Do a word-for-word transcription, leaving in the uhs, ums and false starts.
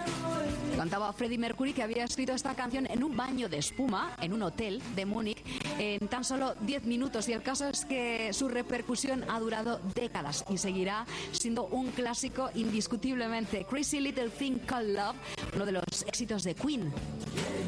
Contaba Freddie Mercury que había escrito esta canción en un baño de espuma en un hotel de Múnich en tan solo diez minutos, y el caso es que su repercusión ha durado décadas y seguirá siendo un clásico indiscutiblemente. Crazy Little Thing Called Love, uno de los éxitos de Queen.